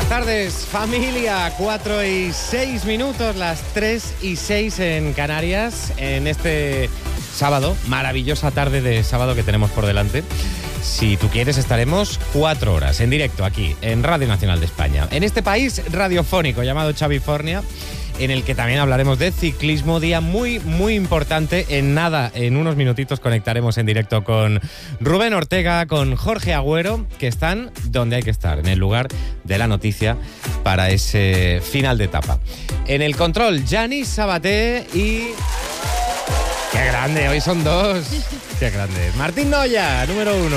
tardes, familia. 4:06, las 3:06 en Canarias, en este sábado, maravillosa tarde de sábado que tenemos por delante. Si tú quieres, estaremos 4 horas en directo aquí, en Radio Nacional de España, en este país radiofónico llamado Chavifornia, en el que también hablaremos de ciclismo, día muy, muy importante. En unos minutitos conectaremos en directo con Rubén Ortega, con Jorge Agüero, que están donde hay que estar, en el lugar de la noticia para ese final de etapa. En el control, Yanis Sabaté y... ¡Qué grande! Hoy son 2. ¡Qué grande! Martín Noya, número 1.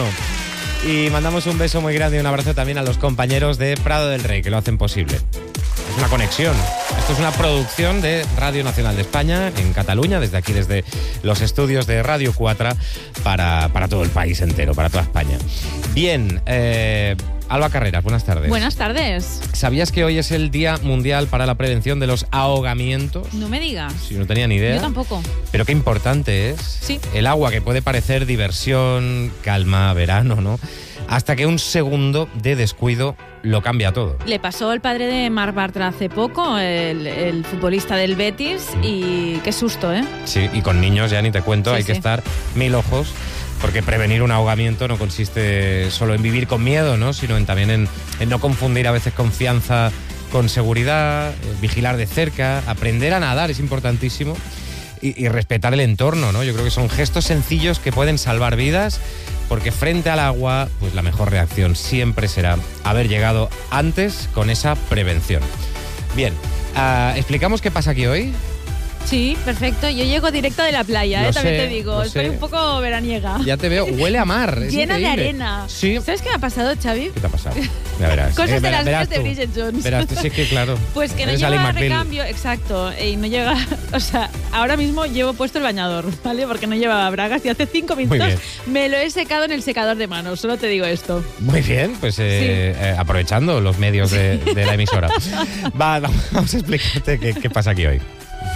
Y mandamos un beso muy grande y un abrazo también a los compañeros de Prado del Rey, que lo hacen posible. Es una conexión. Esto es una producción de Radio Nacional de España en Cataluña, desde aquí, desde los estudios de Radio 4 para todo el país entero, para toda España. Bien, Alba Carreras, buenas tardes. Buenas tardes. ¿Sabías que hoy es el Día Mundial para la Prevención de los Ahogamientos? No me digas. Sí, no tenía ni idea. Yo tampoco. Pero qué importante es. Sí. El agua, que puede parecer diversión, calma, verano, ¿no? Hasta que un segundo de descuido lo cambia todo. Le pasó al padre de Marc Bartra hace poco, el futbolista del Betis, y qué susto, ¿eh? Sí, y con niños ya ni te cuento, Sí, hay que estar 1000 ojos, porque prevenir un ahogamiento no consiste solo en vivir con miedo, ¿no? Sino también en no confundir a veces confianza con seguridad, vigilar de cerca, aprender a nadar es importantísimo, y respetar el entorno, ¿no? Yo creo que son gestos sencillos que pueden salvar vidas, porque frente al agua, pues la mejor reacción siempre será haber llegado antes con esa prevención. Bien, ¿explicamos qué pasa aquí hoy? Sí, perfecto. Yo llego directa de la playa, también te digo. Estoy un poco veraniega. Ya te veo, huele a mar. Llena increíble. de arena. Sí. ¿Sabes qué me ha pasado, Xavi? ¿Qué te ha pasado? Ya verás. Cosas de las verás de Bridget Jones. Verás, sí que claro. Pues que no Eres Ali lleva McBeal. recambio, exacto, y no llega, o sea, ahora mismo llevo puesto el bañador, ¿vale? Porque no llevaba bragas y hace 5 minutos me lo he secado en el secador de manos, solo te digo esto. Muy bien, pues aprovechando los medios de la emisora. Vamos a explicarte qué pasa aquí hoy.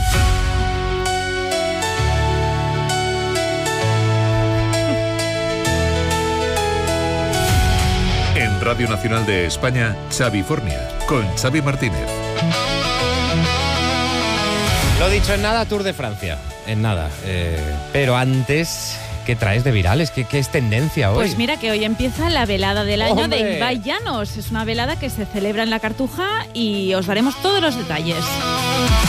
En Radio Nacional de España, Chavifornia, con Xavi Martínez. Lo dicho, en nada, Tour de Francia. En nada. Pero antes, ¿qué traes de virales? ¿Qué es tendencia hoy? Pues mira que hoy empieza la velada del año ¡Hombre! de Ibai Llanos. Es una velada que se celebra en la Cartuja y os daremos todos los detalles.